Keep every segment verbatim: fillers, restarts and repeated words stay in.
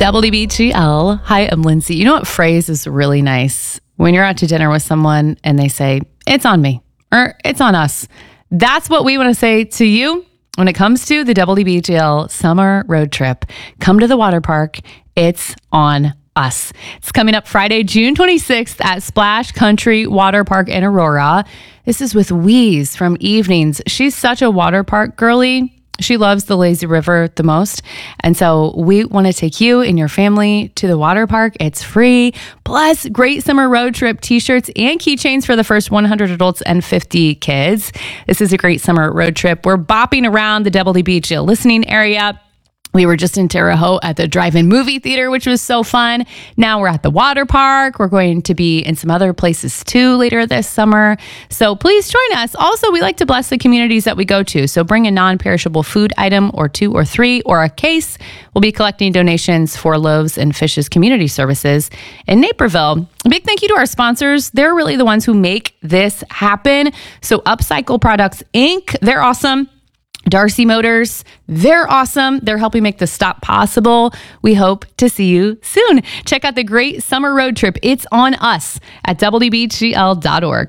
W B G L. Hi, I'm Lindsay. You know what phrase is really nice? When you're out to dinner with someone and they say, it's on me or it's on us. That's what we want to say to you when it comes to the W B G L summer road trip. Come to the water park. It's on us. It's coming up Friday, June twenty-sixth at Splash Country Water Park in Aurora. This is with Wheeze from Evenings. She's such a water park girly. She loves the lazy river the most. And so we want to take you and your family to the water park. It's free. Plus, great summer road trip t-shirts and keychains for the first one hundred adults and fifty kids. This is a great summer road trip. We're bopping around the W B G L listening area. We were just in Terre Haute at the drive-in movie theater, which was so fun. Now we're at the water park. We're going to be in some other places too later this summer. So please join us. Also, we like to bless the communities that we go to. So bring a non-perishable food item or two or three or a case. We'll be collecting donations for Loaves and Fishes Community Services in Naperville. A big thank you to our sponsors. They're really the ones who make this happen. So Upcycle Products, Incorporated, they're awesome. Darcy Motors, they're awesome. They're helping make the stop possible. We hope to see you soon. Check out the great summer road trip. It's on us at W B G L dot org.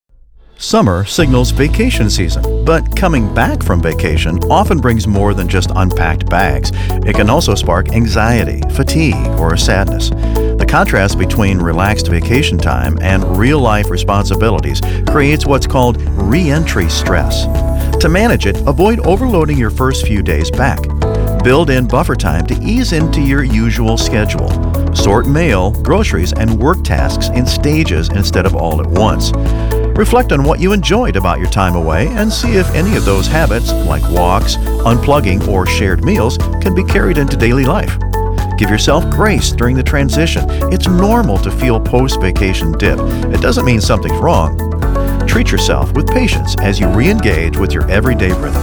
Summer signals vacation season, but coming back from vacation often brings more than just unpacked bags. It can also spark anxiety, fatigue, or sadness. The contrast between relaxed vacation time and real-life responsibilities creates what's called re-entry stress. To manage it, avoid overloading your first few days back. Build in buffer time to ease into your usual schedule. Sort mail, groceries, and work tasks in stages instead of all at once. Reflect on what you enjoyed about your time away and see if any of those habits, like walks, unplugging, or shared meals, can be carried into daily life. Give yourself grace during the transition. It's normal to feel post-vacation dip. It doesn't mean something's wrong. Treat yourself with patience as you re-engage with your everyday rhythm.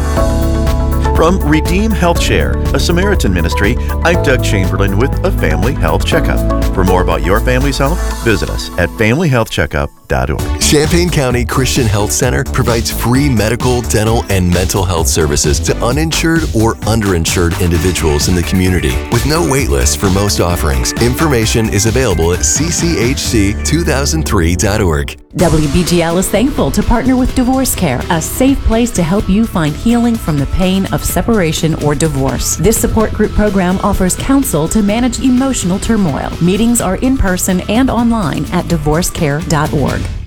From Redeem Health Share, a Samaritan ministry, I'm Doug Chamberlain with a Family Health Checkup. For more about your family's health, visit us at family health checkup dot org. Champaign County Christian Health Center provides free medical, dental, and mental health services to uninsured or underinsured individuals in the community with no wait list for most offerings. Information is available at c c h c two thousand three dot org. W B G L is thankful to partner with Divorce Care, a safe place to help you find healing from the pain of separation or divorce. This support group program offers counsel to manage emotional turmoil. Meetings are in person and online at divorce care dot org.